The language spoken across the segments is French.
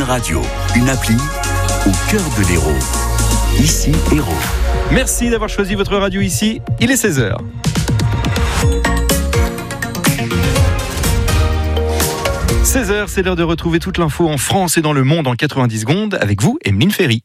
radio, une appli au cœur de l'Hérault. Ici, Hérault. Merci d'avoir choisi votre radio ici. Il est 16h. 16h, c'est l'heure de retrouver toute l'info en France et dans le monde en 90 secondes avec vous, Emeline Ferry.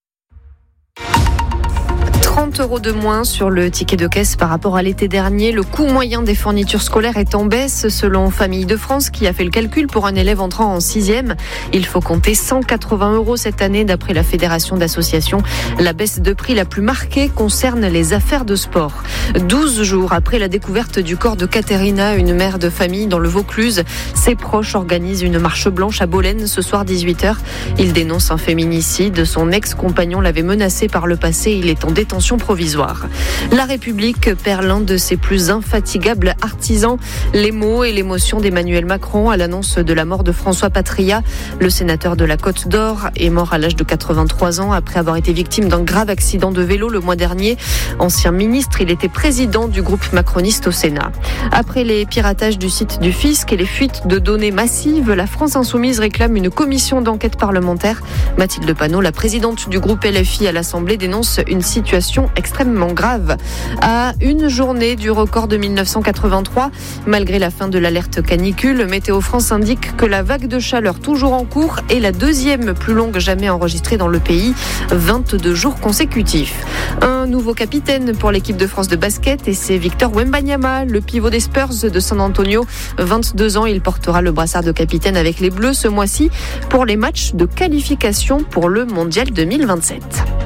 30 € de moins sur le ticket de caisse par rapport à l'été dernier. Le coût moyen des fournitures scolaires est en baisse selon Famille de France qui a fait le calcul pour un élève entrant en 6e. Il faut compter 180 € cette année d'après la Fédération d'associations. La baisse de prix la plus marquée concerne les affaires de sport. 12 jours après la découverte du corps de Katerina, une mère de famille dans le Vaucluse, ses proches organisent une marche blanche à Bolène ce soir 18h. Ils dénoncent un féminicide. Son ex-compagnon l'avait menacé par le passé. Il est en détention provisoire. La République perd l'un de ses plus infatigables artisans. Les mots et l'émotion d'Emmanuel Macron à l'annonce de la mort de François Patria. Le sénateur de la Côte d'Or est mort à l'âge de 83 ans après avoir été victime d'un grave accident de vélo le mois dernier. Ancien ministre, il était président du groupe macroniste au Sénat. Après les piratages du site du fisc et les fuites de données massives, la France Insoumise réclame une commission d'enquête parlementaire. Mathilde Panot, la présidente du groupe LFI à l'Assemblée, dénonce une situation extrêmement grave. À une journée du record de 1983, malgré la fin de l'alerte canicule, Météo France indique que la vague de chaleur toujours en cours est la deuxième plus longue jamais enregistrée dans le pays, 22 jours consécutifs. Un nouveau capitaine pour l'équipe de France de basket et c'est Victor Wembanyama, le pivot des Spurs de San Antonio. 22 ans, il portera le brassard de capitaine avec les Bleus ce mois-ci pour les matchs de qualification pour le Mondial 2027.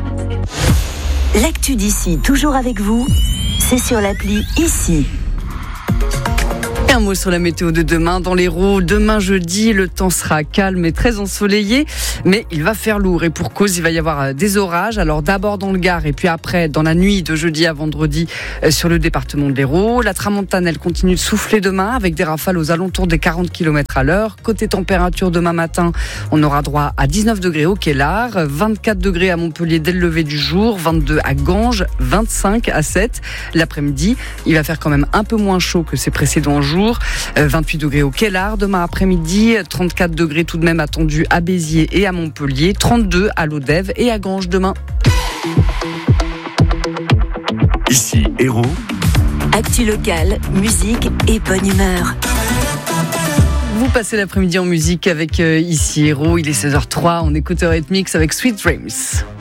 L'actu d'ici, toujours avec vous, c'est sur l'appli Ici. Un mot sur la météo de demain dans l'Hérault. Demain jeudi, le temps sera calme et très ensoleillé, mais il va faire lourd et pour cause, il va y avoir des orages. Alors d'abord dans le Gard et puis après dans la nuit de jeudi à vendredi sur le département de l'Hérault. La tramontane, elle continue de souffler demain avec des rafales aux alentours des 40 km à l'heure. Côté température, demain matin, on aura droit à 19 degrés au Quélard, 24 degrés à Montpellier dès le lever du jour, 22 à Ganges, 25 à Sète. L'après-midi, il va faire quand même un peu moins chaud que ces précédents jours. 28 degrés au Quélard demain après-midi, 34 degrés tout de même attendus à Béziers et à Montpellier, 32 à Lodève et à Ganges demain. Ici, Hérault. Actu locale, musique et bonne humeur. Vous passez l'après-midi en musique avec Ici Hérault, il est 16h03, on écoute Eurythmics avec Sweet Dreams.